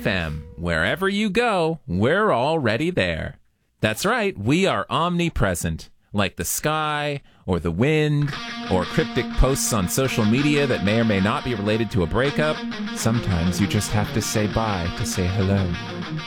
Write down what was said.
FM. Wherever you go, we're already there. That's right, we are omnipresent, like the sky, or the wind, or cryptic posts on social media that may or may not be related to a breakup. Sometimes you just have to say bye to say hello.